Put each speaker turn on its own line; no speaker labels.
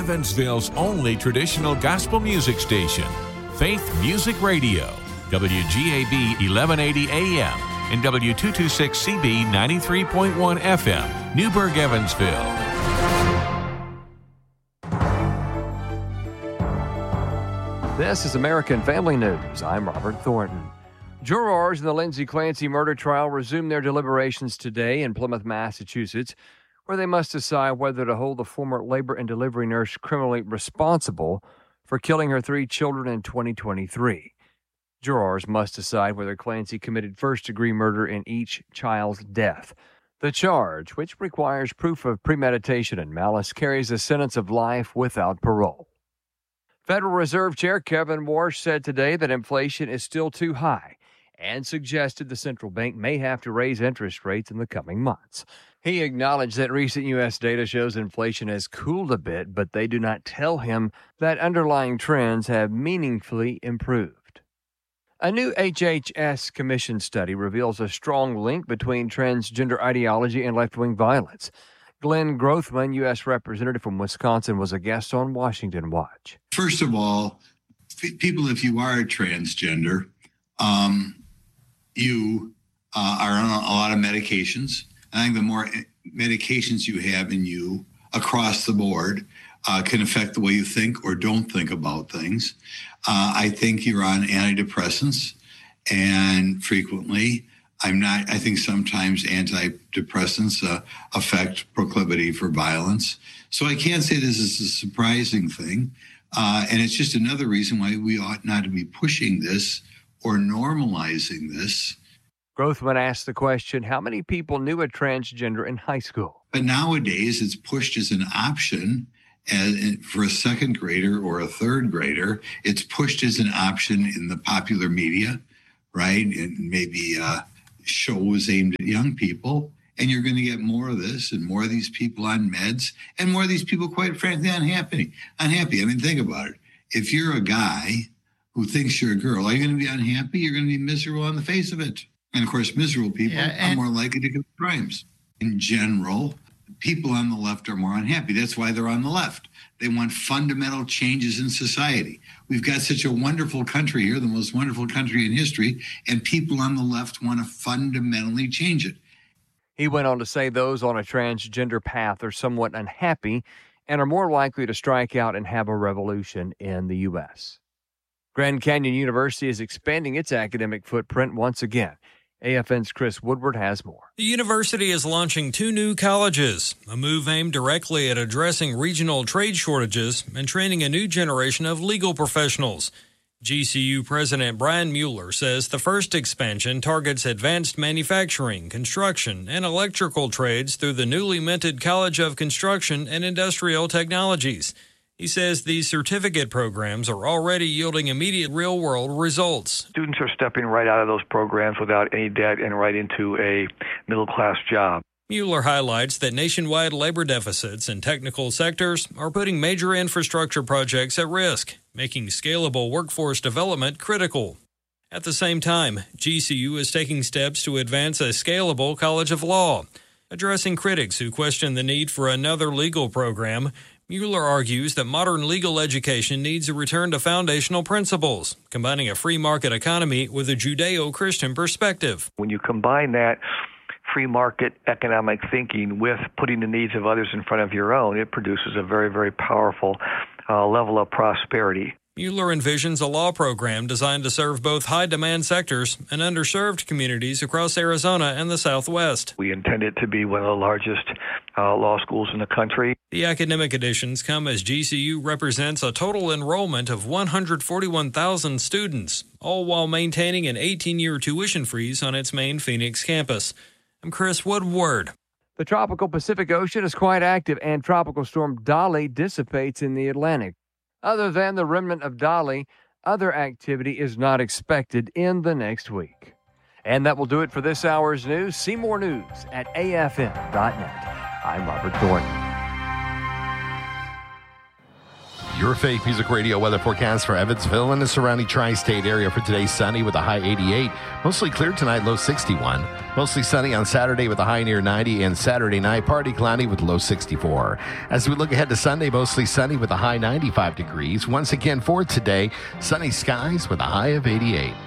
Evansville's only traditional gospel music station, Faith Music Radio, WGAB 1180 AM and W226CB 93.1 FM, Newburgh, Evansville.
This is American Family News. I'm Robert Thornton. Jurors in the Lindsay Clancy murder trial resume their deliberations today in Plymouth, Massachusetts, where they must decide whether to hold the former labor and delivery nurse criminally responsible for killing her 3 children in 2023. Jurors must decide whether Clancy committed first-degree murder in each child's death. The charge, which requires proof of premeditation and malice, carries a sentence of life without parole. Federal Reserve Chair Kevin Warsh said today that inflation is still too high and suggested the central bank may have to raise interest rates in the coming months. He acknowledged that recent U.S. data shows inflation has cooled a bit, but they do not tell him that underlying trends have meaningfully improved. A new HHS Commission study reveals a strong link between transgender ideology and left-wing violence. Glenn Grothman, U.S. Representative from Wisconsin, was a guest on Washington Watch.
First of all, people, if you are a transgender, you are on a lot of medications. I think the more medications you have in you across the board can affect the way you think or don't think about things. I think you're on antidepressants, and frequently I think sometimes antidepressants affect proclivity for violence. So I can't say this is a surprising thing. And it's just another reason why we ought not to be pushing this or normalizing this.
Grothman asked the question, how many people knew a transgender in high school?
But nowadays it's pushed as an option for a second grader or a third grader. It's pushed as an option in the popular media, right? And maybe shows aimed at young people, and you're going to get more of this and more of these people on meds and more of these people, quite frankly, unhappy. I mean, think about it. If you're a guy who thinks you're a girl, are you going to be unhappy? You're going to be miserable on the face of it. And of course, miserable people are more likely to commit crimes. In general, people on the left are more unhappy. That's why they're on the left. They want fundamental changes in society. We've got such a wonderful country here, the most wonderful country in history, and people on the left want to fundamentally change it.
He went on to say those on a transgender path are somewhat unhappy and are more likely to strike out and have a revolution in the U.S. Grand Canyon University is expanding its academic footprint once again. AFN's Chris Woodward has more.
The university is launching 2 new colleges, a move aimed directly at addressing regional trade shortages and training a new generation of legal professionals. GCU President Brian Mueller says the first expansion targets advanced manufacturing, construction, and electrical trades through the newly minted College of Construction and Industrial Technologies. He says these certificate programs are already yielding immediate real-world results.
Students are stepping right out of those programs without any debt and right into a middle-class job.
Mueller highlights that nationwide labor deficits in technical sectors are putting major infrastructure projects at risk, making scalable workforce development critical. At the same time, GCU is taking steps to advance a scalable College of Law. Addressing critics who question the need for another legal program, Mueller argues that modern legal education needs a return to foundational principles, combining a free market economy with a Judeo-Christian perspective.
When you combine that free market economic thinking with putting the needs of others in front of your own, it produces a very, very powerful level of prosperity.
Mueller envisions a law program designed to serve both high-demand sectors and underserved communities across Arizona and the Southwest.
We intend it to be one of the largest law schools in the country.
The academic additions come as GCU represents a total enrollment of 141,000 students, all while maintaining an 18-year tuition freeze on its main Phoenix campus. I'm Chris Woodward.
The tropical Pacific Ocean is quite active, and Tropical Storm Dolly dissipates in the Atlantic. Other than the remnant of Dolly, other activity is not expected in the next week. And that will do it for this hour's news. See more news at afn.net. I'm Robert Thornton.
Your Faith Music Radio weather forecast for Evansville and the surrounding tri-state area for today: sunny with a high 88. Mostly clear tonight, low 61. Mostly sunny on Saturday with a high near 90. And Saturday night, partly cloudy with low 64. As we look ahead to Sunday, mostly sunny with a high 95 degrees. Once again for today, sunny skies with a high of 88.